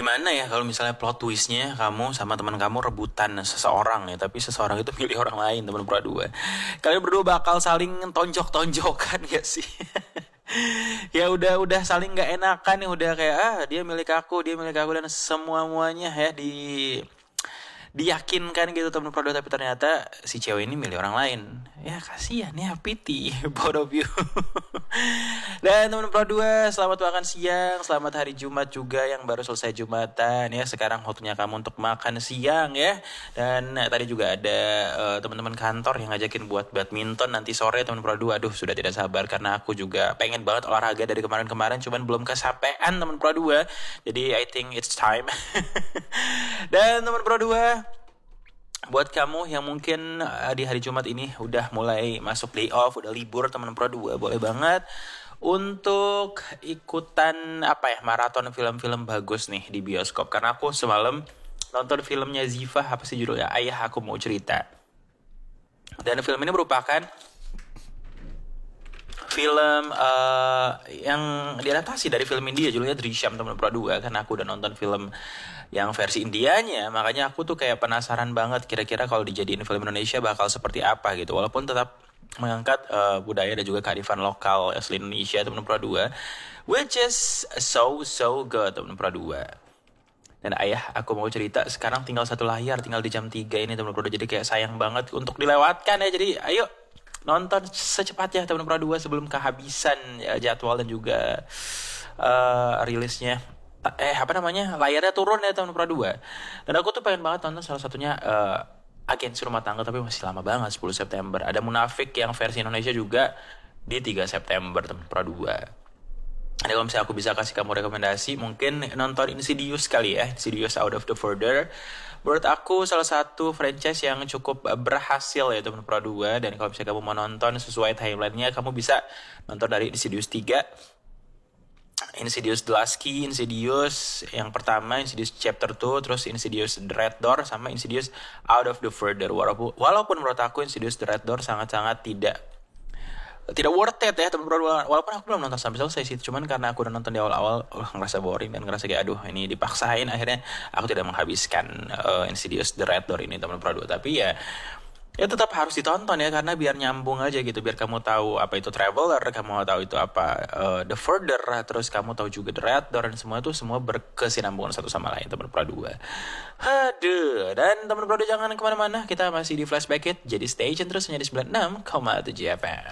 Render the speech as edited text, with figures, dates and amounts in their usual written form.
Gimana ya kalau misalnya plot twistnya kamu sama teman kamu rebutan seseorang ya, tapi seseorang itu milih orang lain, teman berdua. Kalian berdua bakal saling tonjok-tonjokan gak sih? Ya udah saling nggak enakan ya, udah kayak dia milik aku dan semua muanya ya diyakinkan gitu teman produk, tapi ternyata si cewek ini milih orang lain. Ya kasihan ya, pity both of you. Dan teman produk, selamat makan siang, selamat hari Jumat juga yang baru selesai Jumatan ya. Sekarang waktunya kamu untuk makan siang ya. Dan tadi juga ada teman-teman kantor yang ngajakin buat badminton nanti sore teman produk. Aduh, sudah tidak sabar karena aku juga pengen banget olahraga dari kemarin-kemarin, cuman belum kesampaian teman produk. Jadi I think it's time. Dan teman produk, buat kamu yang mungkin di hari Jumat ini udah mulai masuk day off, udah libur teman Pro 2, boleh banget untuk ikutan maraton film-film bagus nih di bioskop. Karena aku semalam nonton filmnya Ziva, apa sih judulnya? Ayah Aku Mau Cerita. Dan film ini merupakan film yang diadaptasi dari film India, judulnya Drishyam teman Pro 2. Karena aku udah nonton film yang versi Indianya, makanya aku tuh kayak penasaran banget kira-kira kalau dijadiin film Indonesia bakal seperti apa gitu. Walaupun tetap mengangkat budaya dan juga kearifan lokal asli Indonesia teman Pro 2, which is so good teman Pro 2. Dan Ayah Aku Mau Cerita sekarang tinggal satu layar, tinggal di jam 3 ini teman Pro 2. Jadi kayak sayang banget untuk dilewatkan ya. Jadi ayo nonton secepatnya teman Pro 2 sebelum kehabisan jadwal dan juga rilisnya. Layarnya turun ya teman Pro 2. Dan aku tuh pengen banget nonton salah satunya Agensi Rumah Tangga, tapi masih lama banget, 10 September. Ada Munafik yang versi Indonesia juga di 3 September teman Pro 2. Jadi kalau misalnya aku bisa kasih kamu rekomendasi, mungkin nonton Insidious kali ya, Insidious Out of the Further. Menurut aku salah satu franchise yang cukup berhasil ya teman Pro 2. Dan kalau misalnya kamu mau nonton sesuai timelinenya, kamu bisa nonton dari Insidious 3, Insidious The Last Key, Insidious yang pertama, Insidious Chapter 2, terus Insidious The Red Door, sama Insidious Out of the Further. Walaupun menurut aku Insidious The Red Door sangat-sangat tidak worth it ya teman-teman. Walaupun aku belum nonton sampai selesai sih, cuman karena aku udah nonton di awal-awal ngerasa boring dan ngerasa kayak aduh ini dipaksain, akhirnya aku tidak menghabiskan Insidious The Red Door ini teman-teman. Tapi ya tetap harus ditonton ya, karena biar nyambung aja gitu, biar kamu tahu apa itu Traveler, kamu tahu itu apa The Further, terus kamu tahu juga The Red Door, dan semua itu semua berkesinambungan satu sama lain teman Pro 2. Aduh, dan teman Pro 2 jangan kemana-mana, kita masih di Flashback It, jadi stay tune terus hanya di 96,7 FM.